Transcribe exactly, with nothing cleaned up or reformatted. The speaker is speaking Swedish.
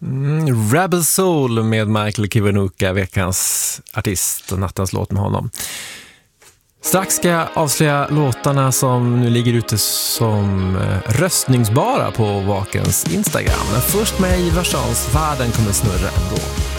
Mm, Rebel Soul med Michael Kiwanuka, veckans artist och nattens låt med honom. Strax ska jag avslöja låtarna som nu ligger ute som röstningsbara på Vakens Instagram. Men först med Ivar Sjöns Världen kommer snurra ändå.